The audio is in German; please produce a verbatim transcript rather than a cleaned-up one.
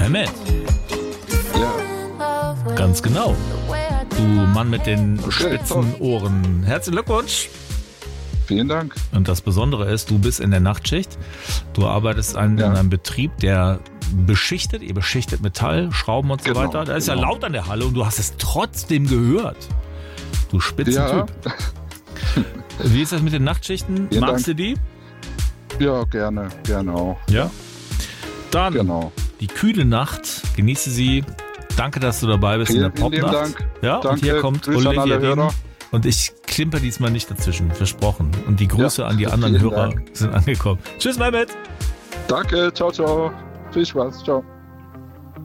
Mehmet. Ja. Ganz genau. Du Mann mit den Okay, spitzen toll. Ohren. Herzlichen Glückwunsch. Vielen Dank. Und das Besondere ist, du bist in der Nachtschicht. Du arbeitest an, Ja. in einem Betrieb, der beschichtet. Ihr beschichtet Metall, Schrauben und so Genau, weiter. Da ist ja genau. laut an der Halle und du hast es trotzdem gehört. Du Spitzentyp. Ja. Wie ist das mit den Nachtschichten? Vielen Magst Dank. du die? Ja, gerne, gerne auch. Ja. Dann Genau. die kühle Nacht. Genieße sie. Danke, dass du dabei bist Vielen in der lieben Popnacht. Dank. Ja, und Danke. hier kommt Grüße an Olivia alle Hörer. Dean. Und ich klimper diesmal nicht dazwischen, versprochen. Und die Grüße Ja, an die anderen vielen Hörer Dank. sind angekommen. Tschüss, Mehmet. Danke, ciao, ciao. Viel Spaß, ciao.